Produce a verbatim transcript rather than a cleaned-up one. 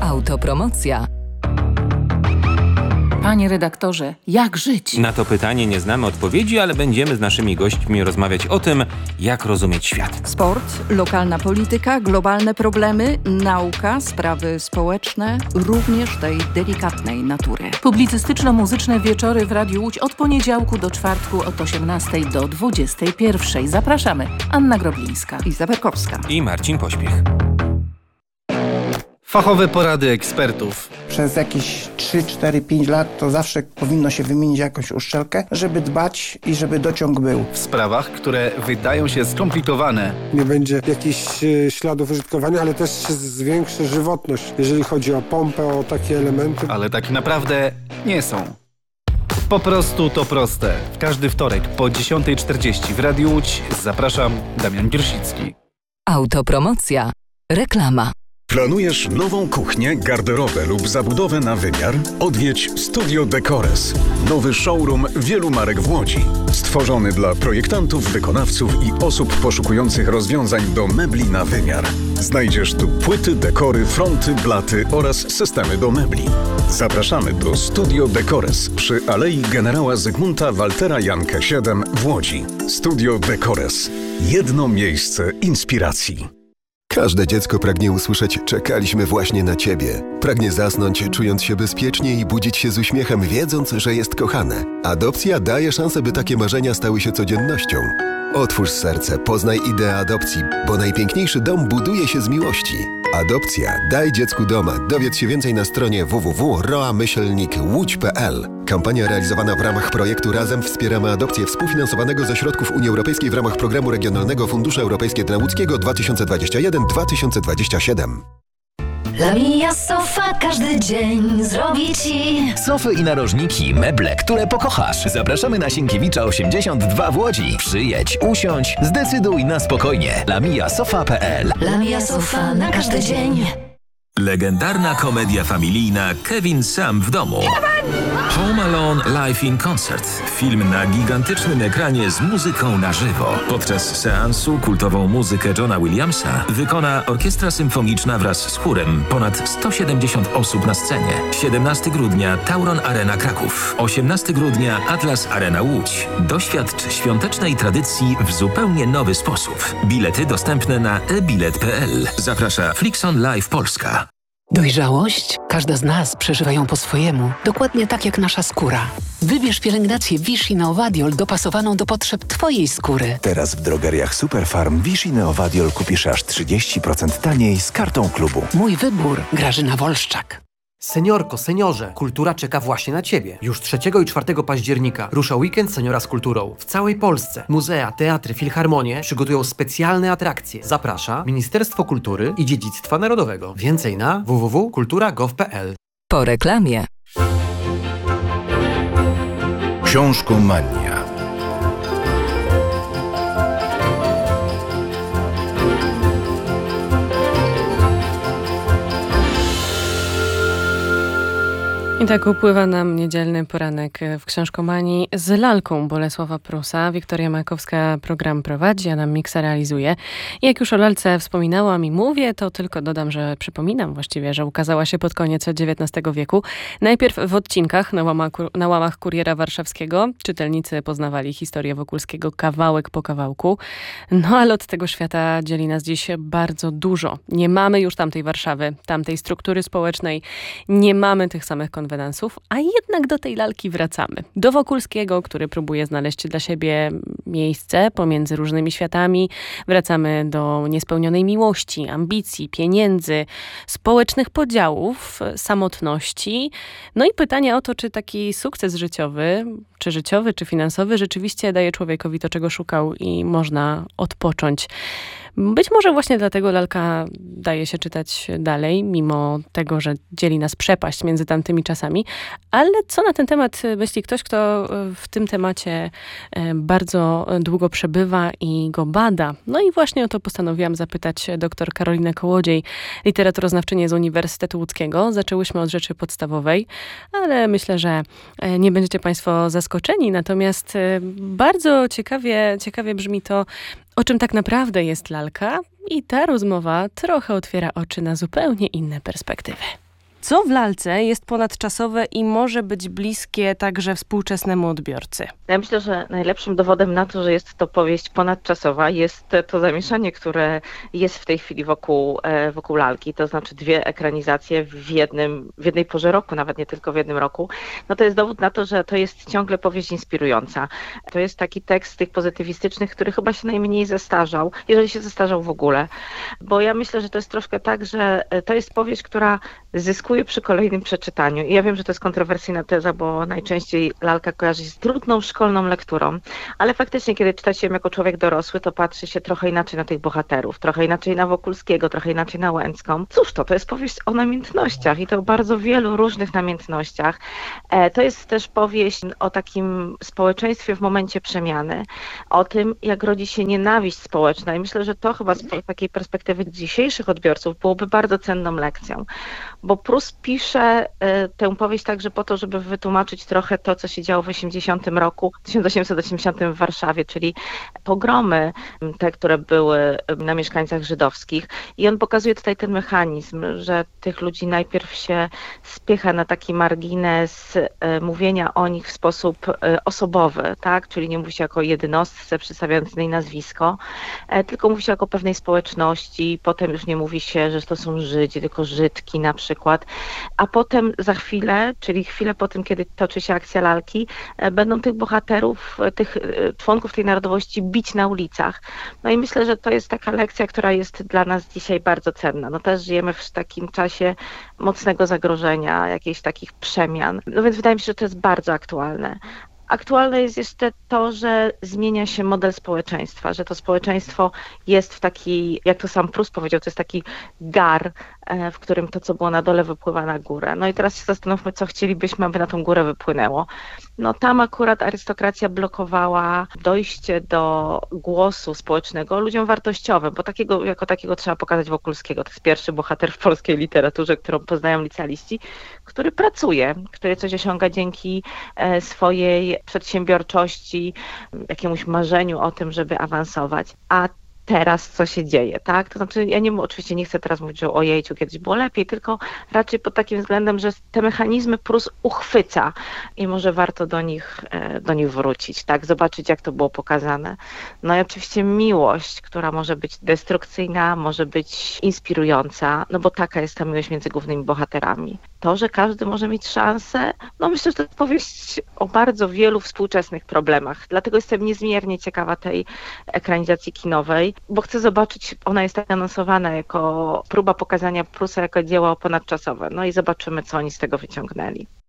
Autopromocja. Panie redaktorze, jak żyć? Na to pytanie nie znamy odpowiedzi, ale będziemy z naszymi gośćmi rozmawiać o tym, jak rozumieć świat. Sport, lokalna polityka, globalne problemy, nauka, sprawy społeczne, również tej delikatnej natury. Publicystyczno-muzyczne wieczory w Radiu Łódź od poniedziałku do czwartku od osiemnastej do dwudziestej pierwszej. Zapraszamy. Anna Groblińska. Iza Berkowska. I Marcin Pośpiech. Fachowe porady ekspertów. Przez jakieś trzy, cztery, pięć lat to zawsze powinno się wymienić jakąś uszczelkę, żeby dbać i żeby dociąg był. W sprawach, które wydają się skomplikowane. Nie będzie jakichś e, śladów użytkowania, ale też się zwiększy żywotność, jeżeli chodzi o pompę, o takie elementy. Ale tak naprawdę nie są. Po prostu to proste. W każdy wtorek po dziesiątej czterdzieści w Radiu Łódź zapraszam, Damian Giersicki. Autopromocja. Reklama. Planujesz nową kuchnię, garderobę lub zabudowę na wymiar? Odwiedź Studio Decores. Nowy showroom wielu marek w Łodzi. Stworzony dla projektantów, wykonawców i osób poszukujących rozwiązań do mebli na wymiar. Znajdziesz tu płyty, dekory, fronty, blaty oraz systemy do mebli. Zapraszamy do Studio Decores przy Alei Generała Zygmunta Waltera Jankę siedem w Łodzi. Studio Decores. Jedno miejsce inspiracji. Każde dziecko pragnie usłyszeć „czekaliśmy właśnie na Ciebie”. Pragnie zasnąć, czując się bezpiecznie i budzić się z uśmiechem, wiedząc, że jest kochane. Adopcja daje szansę, by takie marzenia stały się codziennością. Otwórz serce, poznaj ideę adopcji, bo najpiękniejszy dom buduje się z miłości. Adopcja. Daj dziecku doma. Dowiedz się więcej na stronie w w w kropka roa myślnik łódź kropka p l. Kampania realizowana w ramach projektu Razem wspieramy adopcję współfinansowanego ze środków Unii Europejskiej w ramach Programu Regionalnego Funduszu Europejskiego dla Łódzkiego dwa tysiące dwudziesty pierwszy do dwa tysiące dwudziestego siódmego. La Mia Sofa każdy dzień zrobi Ci sofy i narożniki, meble, które pokochasz. Zapraszamy na Sienkiewicza osiemdziesiąt dwa w Łodzi. Przyjedź, usiądź, zdecyduj na spokojnie. la mia sofa kropka p l. La Mia Sofa na każdy dzień. Legendarna komedia familijna Kevin sam w domu. Home Alone Live in Concert. Film na gigantycznym ekranie z muzyką na żywo. Podczas seansu kultową muzykę Johna Williamsa wykona orkiestra symfoniczna wraz z chórem. Ponad sto siedemdziesiąt osób na scenie. siedemnastego grudnia Tauron Arena Kraków. osiemnastego grudnia Atlas Arena Łódź. Doświadcz świątecznej tradycji w zupełnie nowy sposób. Bilety dostępne na e bilet kropka p l. Zaprasza Flixon Live Polska. Dojrzałość? Każda z nas przeżywa ją po swojemu, dokładnie tak jak nasza skóra. Wybierz pielęgnację Vichy Neovadiol dopasowaną do potrzeb Twojej skóry. Teraz w drogeriach Superfarm Vichy Neovadiol kupisz aż trzydzieści procent taniej z kartą klubu. Mój wybór. Grażyna Wolszczak. Seniorko, seniorze, kultura czeka właśnie na Ciebie. Już trzeciego i czwartego października rusza weekend Seniora z kulturą. W całej Polsce muzea, teatry, filharmonie przygotują specjalne atrakcje. Zaprasza Ministerstwo Kultury i Dziedzictwa Narodowego. Więcej na w w w kropka kultura kropka gov kropka p l. Po reklamie. Książkomania. I tak upływa nam niedzielny poranek w Książkomanii z lalką Bolesława Prusa. Wiktoria Makowska program prowadzi, a nam miksa realizuje. I jak już o lalce wspominałam i mówię, to tylko dodam, że przypominam właściwie, że ukazała się pod koniec dziewiętnastego wieku. Najpierw w odcinkach na, łamaku, na łamach Kuriera Warszawskiego. Czytelnicy poznawali historię Wokulskiego kawałek po kawałku. No ale od tego świata dzieli nas dziś bardzo dużo. Nie mamy już tamtej Warszawy, tamtej struktury społecznej. Nie mamy tych samych konwenansów, a jednak do tej lalki wracamy. Do Wokulskiego, który próbuje znaleźć dla siebie miejsce pomiędzy różnymi światami. Wracamy do niespełnionej miłości, ambicji, pieniędzy, społecznych podziałów, samotności. No i pytanie o to, czy taki sukces życiowy, czy życiowy, czy finansowy rzeczywiście daje człowiekowi to, czego szukał i można odpocząć. Być może właśnie dlatego lalka daje się czytać dalej, mimo tego, że dzieli nas przepaść między tamtymi czasami. Ale co na ten temat myśli ktoś, kto w tym temacie bardzo długo przebywa i go bada? No i właśnie o to postanowiłam zapytać dr Karolinę Kołodziej, literaturoznawczynię z Uniwersytetu Łódzkiego. Zaczęłyśmy od rzeczy podstawowej, ale myślę, że nie będziecie Państwo zaskoczeni. Natomiast bardzo ciekawie, ciekawie brzmi to, o czym tak naprawdę jest lalka, i ta rozmowa trochę otwiera oczy na zupełnie inne perspektywy. Co w lalce jest ponadczasowe i może być bliskie także współczesnemu odbiorcy? Ja myślę, że najlepszym dowodem na to, że jest to powieść ponadczasowa, jest to zamieszanie, które jest w tej chwili wokół, wokół lalki, to znaczy dwie ekranizacje w jednym, w jednej porze roku, nawet nie tylko w jednym roku. No to jest dowód na to, że to jest ciągle powieść inspirująca. To jest taki tekst tych pozytywistycznych, który chyba się najmniej zestarzał, jeżeli się zestarzał w ogóle. Bo ja myślę, że to jest troszkę tak, że to jest powieść, która zyskuje przy kolejnym przeczytaniu. I ja wiem, że to jest kontrowersyjna teza, bo najczęściej lalka kojarzy się z trudną szkolną lekturą, ale faktycznie, kiedy czyta się ją jako człowiek dorosły, to patrzy się trochę inaczej na tych bohaterów, trochę inaczej na Wokulskiego, trochę inaczej na Łęcką. Cóż to? To jest powieść o namiętnościach i to o bardzo wielu różnych namiętnościach. To jest też powieść o takim społeczeństwie w momencie przemiany, o tym, jak rodzi się nienawiść społeczna i myślę, że to chyba z takiej perspektywy dzisiejszych odbiorców byłoby bardzo cenną lekcją, bo Prus pisze tę powieść także po to, żeby wytłumaczyć trochę to, co się działo w osiemdziesiątym roku, tysiąc osiemset osiemdziesiątym w Warszawie, czyli pogromy, te, które były na mieszkańcach żydowskich. I on pokazuje tutaj ten mechanizm, że tych ludzi najpierw się spycha na taki margines mówienia o nich w sposób osobowy, tak? Czyli nie mówi się jako jednostce przedstawiającej jej nazwisko, tylko mówi się jako pewnej społeczności, potem już nie mówi się, że to są Żydzi, tylko Żydki na przykład, a potem za chwilę, czyli chwilę po tym, kiedy toczy się akcja lalki, będą tych bohaterów, tych członków tej narodowości bić na ulicach. No i myślę, że to jest taka lekcja, która jest dla nas dzisiaj bardzo cenna. No też żyjemy w takim czasie mocnego zagrożenia, jakichś takich przemian. No więc wydaje mi się, że to jest bardzo aktualne. Aktualne jest jeszcze to, że zmienia się model społeczeństwa, że to społeczeństwo jest w taki, jak to sam Prus powiedział, to jest taki gar, w którym to, co było na dole, wypływa na górę. No i teraz się zastanówmy, co chcielibyśmy, aby na tą górę wypłynęło. No tam akurat arystokracja blokowała dojście do głosu społecznego ludziom wartościowym, bo takiego, jako takiego trzeba pokazać Wokulskiego. To jest pierwszy bohater w polskiej literaturze, którą poznają licealiści, który pracuje, który coś osiąga dzięki swojej przedsiębiorczości, jakiemuś marzeniu o tym, żeby awansować. A teraz co się dzieje, tak? To znaczy, ja nie, oczywiście nie chcę teraz mówić, że ojejciu, kiedyś było lepiej, tylko raczej pod takim względem, że te mechanizmy Prus uchwyca i może warto do nich, do nich wrócić, tak? Zobaczyć, jak to było pokazane. No i oczywiście miłość, która może być destrukcyjna, może być inspirująca, no bo taka jest ta miłość między głównymi bohaterami. To, że każdy może mieć szansę, no myślę, że to jest powieść o bardzo wielu współczesnych problemach. Dlatego jestem niezmiernie ciekawa tej ekranizacji kinowej, bo chcę zobaczyć, ona jest tak anonsowana jako próba pokazania Prusa jako dzieła ponadczasowe. No i zobaczymy, co oni z tego wyciągnęli.